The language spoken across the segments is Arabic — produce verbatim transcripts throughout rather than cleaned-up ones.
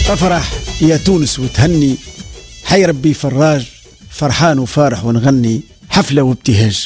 افرح يا تونس وتهني، حي ربي فراج، فرحان وفارح ونغني، حفلة وابتهاج.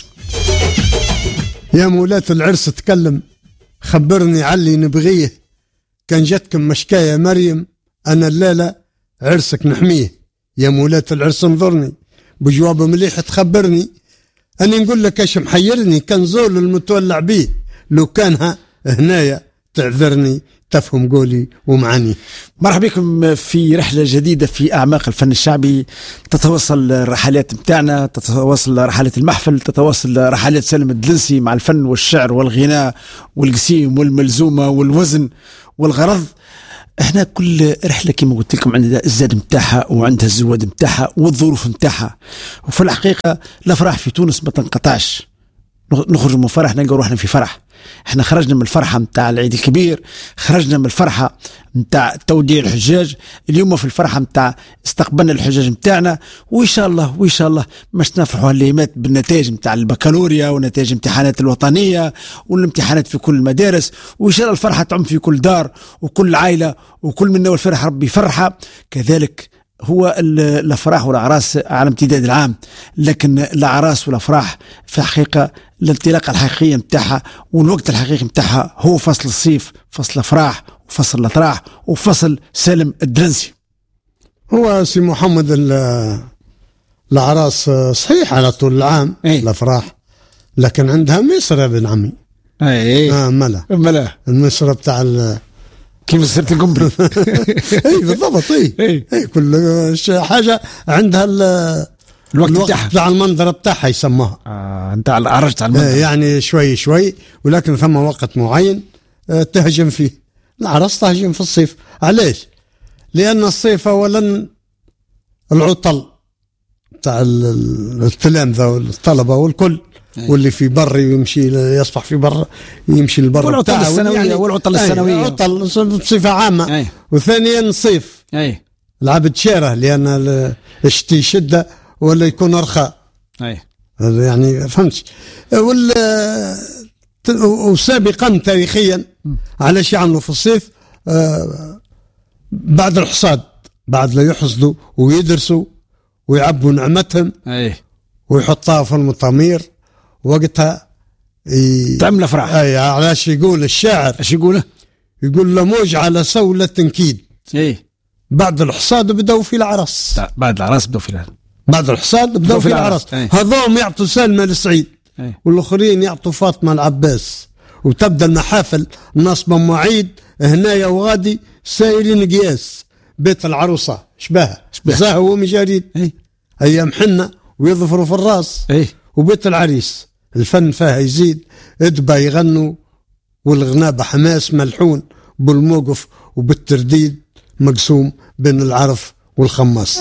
يا مولاة العرس تكلم، خبرني علي نبغيه، كان جتكم مشكاية مريم، أنا الليلة عرسك نحميه. يا مولاة العرس انظرني بجواب مليح تخبرني، أنا نقول لك ايش محيرني، كان زول المتولع بيه، لو كانها هنايا تعذرني، تفهم قولي ومعاني. مرحبا بكم في رحلة جديدة في أعماق الفن الشعبي، تتواصل الرحلات متاعنا، تتواصل رحلات المحفل، تتواصل رحلات سالم الدلنسي مع الفن والشعر والغناء والقسيم والملزومة والوزن والغرض. احنا كل رحلة كما قلت لكم عندها الزاد متاعها وعندها الزواد متاعها والظروف متاعها، وفي الحقيقة الأفراح في تونس ما تنقطعش، نخرج من فرح نلقى روحنا في فرح. احنا خرجنا من الفرحة متاع العيد الكبير، خرجنا من الفرحة متاع توديع الحجاج، اليوم في الفرحة متاع استقبلنا الحجاج متاعنا، وإن شاء الله وإن شاء الله مش نفرحوا هالليمات بالنتائج متاع البكالوريا ونتائج الامتحانات الوطنية والامتحانات في كل المدارس، وإن شاء الله الفرحة تعم في كل دار وكل عائلة وكل منا والفرح ربي فرحة. كذلك هو الأفراح والأعراس على امتداد العام، لكن الأعراس والأفراح في الحقيقة الانطلاقة الحقيقية متاعها والوقت الحقيقي متاعها هو فصل الصيف، فصل الأفراح وفصل الأطراح وفصل سالم الدرنسي. هو سي محمد الأعراس صحيح على طول العام أي. الأفراح، لكن عندها مصر يا ابن عمي. اي آه ملا ملا المصر بتاع ال كيف صرت القنبري. اي بالضبط. اي اي, أي كل حاجه عندها الوقت بتاعها بتاع المنظر بتاعها يسموها. اه انت عرجت على المنظر. يعني شوي شوي، ولكن ثم وقت معين تهجم فيه. العرس تهجم في الصيف. علاش؟ لان الصيف اولا العطل بتاع التلامذه والطلبه والكل، واللي في بر يمشي يصبح في بر يمشي البر والعطل السنوية يعني والعطل السنوية عطل بصفة عامة. أي. وثانيا الصيف أي. العبد شاره، لأن الشتي شدة ولا يكون رخاء. أي. يعني فهمت. وال وسابقا تاريخيا على شيء عملوا في الصيف بعد الحصاد، بعد لا يحصدوا ويدرسوا ويعبوا نعمتهم. أي. ويحطها في المطامير وقتها ي... تعمل افراح. اي علاش يقول الشاعر، ايش يقوله؟ يقول لموج على سولة تنكيد. ايه بعد الحصاد بدأوا في العرس. بعد العرس بدأوا في العرس بعد الحصاد بدأوا في, في العرس. هذوم يعطوا سلمى لسعيد، والاخرين يعطوا فاطمة العباس، وتبدا المحافل نصب معيد هنايا وغادي سائرين قياس. بيت العروسة شباها زاهو ومجاريد. ايه ايام حنة ويظفروا في الراس. ايه وبيت العريس الفن فيها يزيد، ادبا يغنوا والغناء بحماس ملحون بالموقف وبالترديد مقسوم بين العرف والخماس.